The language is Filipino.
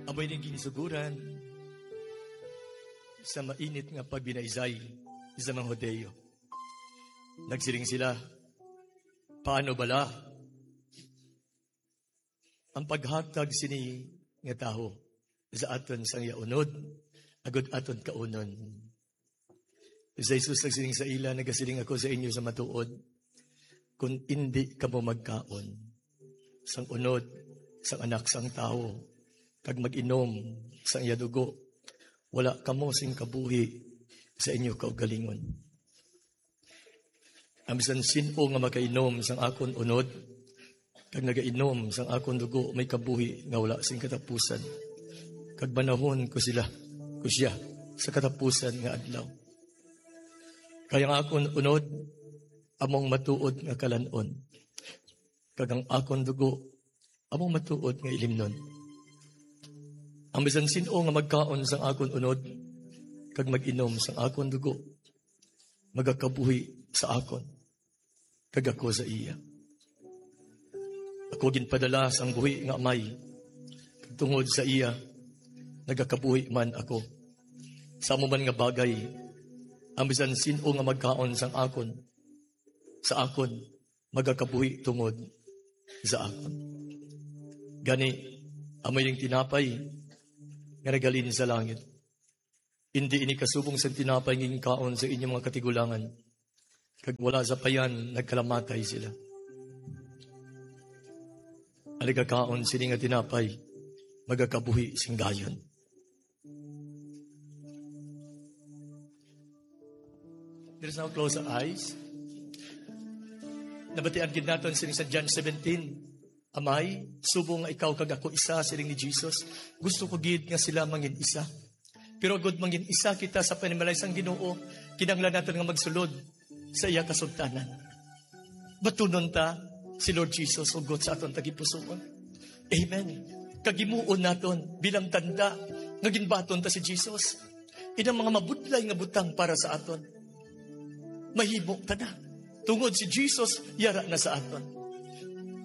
Amoy ning ginisuguran sa mainit nga pagbinaysay sa mga Hodeo. Nagsiring sila, paano bala ang paghatag sini nga taho sa aton sang yaunod, agud aton kaunon. Sa Jesus nagsiring sa ila, nagasiring ako sa inyo sa matuod, kung hindi ka mo magkaon, sang unod, sang anak sang tao, kag mag-inom sang iya dugo, wala kamo sing kabuhi sa inyo kaugalingon. Ang bisan sino nga makainom sang akon unod, kag nagainom sang akon dugo, may kabuhi nga wala sing katapusan. Kag banahon ko siya sa katapusan nga adlaw. Kaya nga akon unod, among matuod nga kalanon. Kag ang akon dugo, among matuod nga ilimnon. Ang bisan sino nga magkaon sang akon unod, kag mag-inom sang akon dugo, magakabuhi sa akon, kag ako sa iya. Ako ginpadala sang buhi nga amay, kag tungod sa iya, nagakabuhi man ako. Sa amo man nga bagay, ang bisan sino nga magkaon sang akon, sa akon, magakabuhi tungod sa akon. Gani, amoy yung tinapay, nga nagalin sa langit. Hindi ini kasubong sa tinapay nging kaon sa inyong mga katigulangan. Kag wala sa payan, nagkalamatay sila. Aligakaon sini nga tinapay, magakabuhi sing gayon. Let us now close our eyes. Nabatian gid naton sini sa John 17. Amay, subong nga ikaw kag ako isa siling ni Jesus. Gusto ko gid nga sila mangin isa. Pero agud mangin isa kita sa panimalay sang Ginoo, kinahanglan naton nga magsulod sa iya kasultanan. Batunon ta si Lord Jesus ugot sa aton tagipusoon. Amen. Kagimuon naton bilang tanda nga ginbaton ta si Jesus. Inang mga mabudlay nga butang para sa aton. Mahimo ta na. Tungod si Jesus yara na sa aton.